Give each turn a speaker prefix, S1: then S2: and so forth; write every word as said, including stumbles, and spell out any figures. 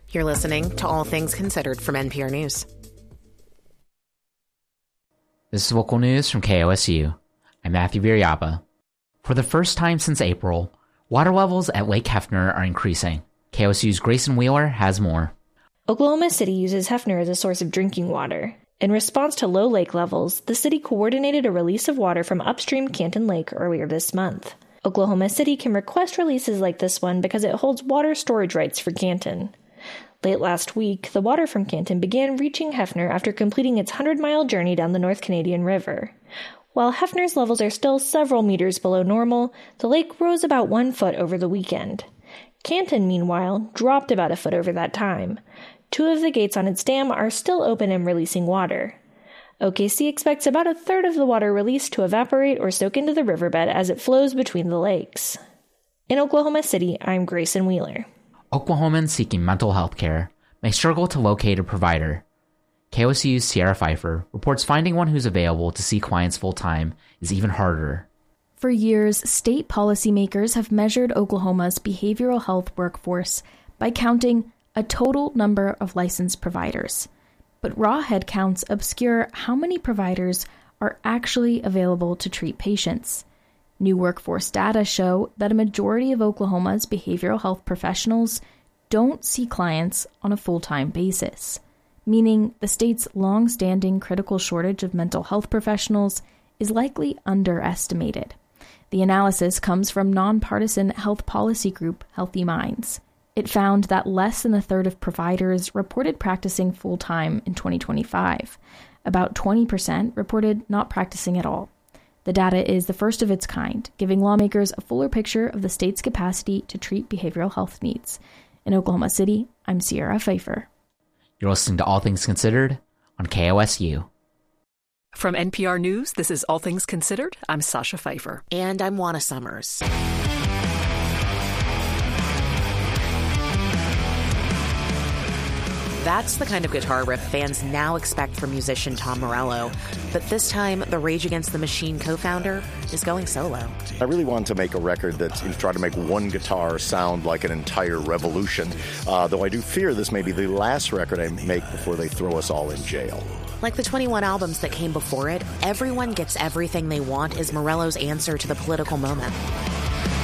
S1: You're listening to All Things Considered from N P R News.
S2: This is local news from K O S U. I'm Matthew Viriaba. For the first time since April, water levels at Lake Hefner are increasing. K O S U's Grayson Wheeler has more.
S3: Oklahoma City uses Hefner as a source of drinking water. In response to low lake levels, the city coordinated a release of water from upstream Canton Lake earlier this month. Oklahoma City can request releases like this one because it holds water storage rights for Canton. Late last week, the water from Canton began reaching Hefner after completing its hundred-mile journey down the North Canadian River. While Hefner's levels are still several meters below normal, the lake rose about one foot over the weekend. Canton, meanwhile, dropped about a foot over that time. Two of the gates on its dam are still open and releasing water. O K C expects about a third of the water released to evaporate or soak into the riverbed as it flows between the lakes. In Oklahoma City, I'm Grayson Wheeler.
S2: Oklahomans seeking mental health care may struggle to locate a provider. K O S U's Sierra Pfeiffer reports finding one who's available to see clients full-time is even harder.
S4: For years, state policymakers have measured Oklahoma's behavioral health workforce by counting a total number of licensed providers. But raw head counts obscure how many providers are actually available to treat patients. New workforce data show that a majority of Oklahoma's behavioral health professionals don't see clients on a full-time basis, meaning the state's long-standing critical shortage of mental health professionals is likely underestimated. The analysis comes from nonpartisan health policy group Healthy Minds. It found that less than a third of providers reported practicing full-time in twenty twenty-five. About twenty percent reported not practicing at all. The data is the first of its kind, giving lawmakers a fuller picture of the state's capacity to treat behavioral health needs. In Oklahoma City, I'm Sierra Pfeiffer.
S2: You're listening to All Things Considered on K O S U.
S5: From N P R News, this is All Things Considered. I'm Sasha Pfeiffer.
S1: And I'm Juana Summers. That's the kind of guitar riff fans now expect from musician Tom Morello. But this time, the Rage Against the Machine co-founder is going solo.
S6: I really wanted to make a record that tried to make one guitar sound like an entire revolution, uh, though I do fear this may be the last record I make before they throw us all in jail.
S1: Like the twenty-one albums that came before it, Everyone Gets Everything They Want is Morello's answer to the political moment.